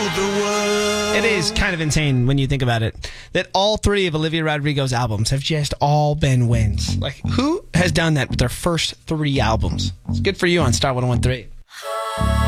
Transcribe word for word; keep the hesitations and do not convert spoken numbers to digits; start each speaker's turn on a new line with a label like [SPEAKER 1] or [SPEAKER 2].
[SPEAKER 1] the world.
[SPEAKER 2] It is kind of insane when you think about it, that all three of Olivia Rodrigo's albums have just all been wins. Like, who has done that with their first three albums? It's good for you on Star one oh one three.